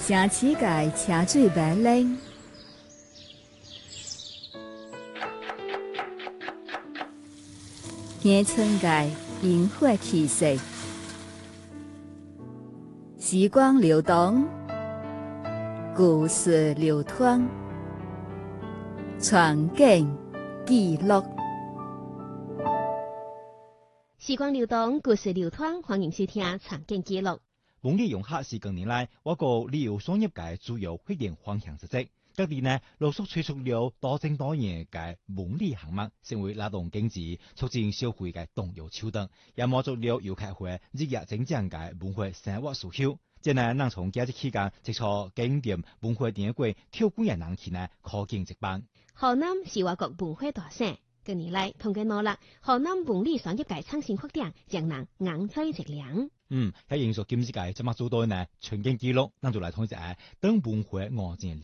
城市界车水馬龍，鄉村界螢火氣息，時光流動，故事流淌，傳景記錄。 時光流動，故事流淌，歡迎收聽《傳景記錄》。 文旅遊客是近年來我國旅遊商業界主要發展方向之一。各地呢陸續推出了多種多樣嘅文旅項目，成為拉動經濟、促進消費嘅重要手段，也滿足了遊客會日益增長嘅文化生活需求。即係能從假期期間接觸景點文化典故跳過嘅人氣呢，可見一斑。 河南是我國文化大省，近年來通過努力，河南文旅商業界創新發展，讓人眼在一亮。 喺營屬今次嘅節目組隊呢，傳景記錄，咱就來睇一下當文化硬件。